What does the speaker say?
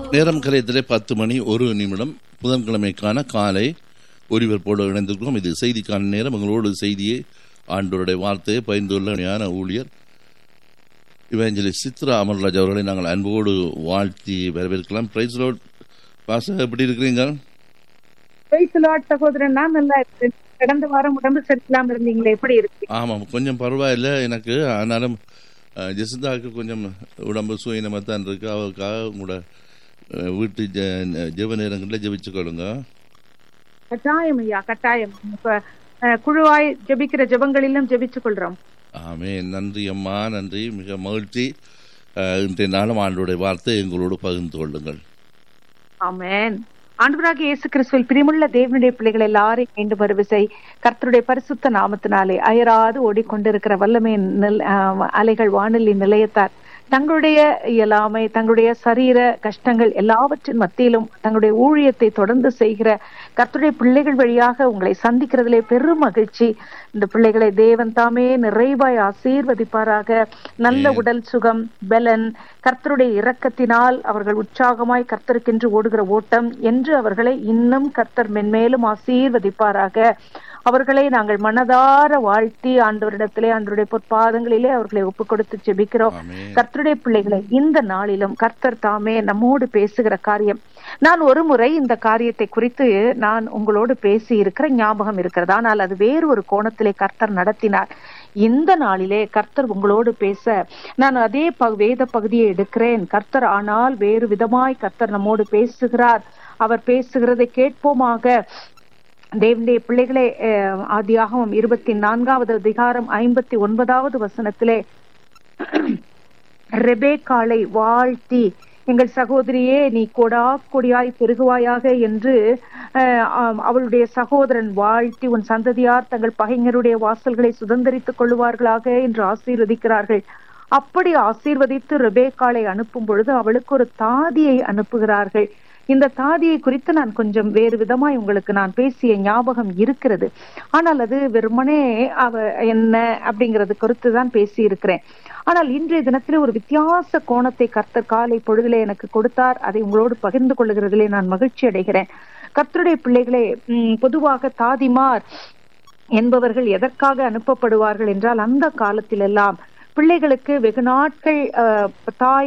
நேரம் கரையத்திலே 10 மணி 1 நிமிடம். புதன்கிழமைக்கான காலை ஒலிபரப்போடு இணைந்திருக்கிறோம். இது செய்திக்கான நேரம். உங்களோடு செய்தியை ஆண்டவருடைய வார்த்தையை பகிர்ந்துள்ள ஞான ஊழியர் இவாஞ்சலிஸ்ட் சித்ரா அமர்ராஜ் அவர்களை நாங்கள் அன்போடு வாழ்த்தி வரவேற்கலாம். பிரைஸ் லார்ட் பாஸ்டர், எப்படி இருக்கிறீங்க? பிரைஸ் லார்ட் சகோதரன், நான் நல்லா இருக்கேன். கடந்த வாரம் உடம்பு சரியில்லாம இருந்தீங்களே, எப்படி இருக்கு? ஆமாம், கொஞ்சம் பரவாயில்லை எனக்கு. ஆனாலும் ஜெசிந்தாவுக்கு கொஞ்சம் உடம்பு சுயநமாக தான் இருக்கு. அவருக்காக உங்களோட வீட்டு ஜெப நேரங்களில் ஜெபிச்சுக்கொள்ளுங்க. கட்டாயம் ஐயா, கட்டாயம். இப்ப குழுவாய் ஜெபிக்கிற ஜெபங்களிலும் ஜெபிச்சு கொள்றோம். ஆமே, நன்றி அம்மா, நன்றி. மிக மகிழ்ச்சி. இன்றைய நாளும் ஆண்டவருடைய வார்த்தை எங்களோடு பகிர்ந்து கொள்ளுங்கள். ஆமென். ஆண்டவராகிய இயேசு கிறிஸ்துவில் பிரியமுள்ள தேவனுடைய பிள்ளைகள் எல்லாரையும் மீண்டும் வருவிசை கர்த்தருடைய பரிசுத்த நாமத்தினாலே அயராது ஓடிக்கொண்டிருக்கிற வல்லமையின் அலைகள் வானொலி நிலையத்தார் தங்களுடைய இயலாமை, தங்களுடைய சரீர கஷ்டங்கள் எல்லாவற்றின் மத்தியிலும் தங்களுடைய ஊழியத்தை தொடர்ந்து செய்கிற கர்த்தருடைய பிள்ளைகள் வழியாக உங்களை சந்திக்கிறதிலே பெரும் மகிழ்ச்சி. இந்த பிள்ளைகளை தேவன் தாமே நிறைவாய் ஆசீர்வதிப்பாராக. நல்ல உடல் சுகம், பலன், கர்த்தருடைய இரக்கத்தினால் அவர்கள் உற்சாகமாய் கர்த்தருக்கென்று ஓடுகிற ஓட்டம் என்று அவர்களை இன்னும் கர்த்தர் மென்மேலும் ஆசீர்வதிப்பாராக. அவர்களை நாங்கள் மனதார வாழ்த்தி ஆண்டவரிடத்திலே ஆண்டவருடைய பொற்பாதங்களிலே அவர்களை ஒப்புக் கொடுத்து ஜெபிக்கிறோம். கர்த்தருடைய பிள்ளைகளை இந்த நாளிலும் கர்த்தர் தாமே நம்மோடு பேசுகிற காரியம், நான் ஒரு முறை இந்த காரியத்தை குறித்து நான் உங்களோடு பேசி இருக்கிற ஞாபகம் இருக்கிறது. ஆனால் அது வேறு ஒரு கோணத்திலே கர்த்தர் நடத்தினார். இந்த நாளிலே கர்த்தர் உங்களோடு பேச நான் அதே வேத பகுதியை எடுக்கிறேன். கர்த்தர் ஆனால் வேறு விதமாய் கர்த்தர் நம்மோடு பேசுகிறார். அவர் பேசுகிறதை கேட்போமாக. தேவனுடைய பிள்ளைகளே, ஆதியாகமம் 24வது அதிகாரம் 59வது வசனத்திலே ரெபேக்காளை வாழ்த்தி, எங்கள் சகோதரியே நீ கொடியாய் பெருகுவாயாக என்று அவளுடைய சகோதரன் வாழ்த்தி, உன் சந்ததியார் தங்கள் பகைஞருடைய வாசல்களை சுதந்திரித்துக் கொள்ளுவார்களாக என்று ஆசீர்வதிக்கிறார்கள். அப்படி ஆசீர்வதித்து ரெபேக்காளை அனுப்பும் பொழுது அவளுக்கு ஒரு தாதியை அனுப்புகிறார்கள். இந்த தாதியை குறித்து நான் கொஞ்சம் வேறு விதமாய் உங்களுக்கு நான் பேசிய ஞாபகம் இருக்கிறது. ஆனால் அது வெறுமனே என்ன அப்படிங்கிறது குறித்து தான் பேசி இருக்கிறேன். ஆனால் இன்றைய தினத்திலே ஒரு வித்தியாச கோணத்தை கர்த்தர் காலை பொழுதிலே எனக்கு கொடுத்தார். அதை உங்களோடு பகிர்ந்து கொள்ளுகிறதிலே நான் மகிழ்ச்சி அடைகிறேன். கர்த்தருடைய பிள்ளைகளே, பொதுவாக தாதிமார் என்பவர்கள் எதற்காக அனுப்பப்படுவார்கள் என்றால், அந்த காலத்திலெல்லாம் பிள்ளைகளுக்கு வெகு நாட்கள் தாய்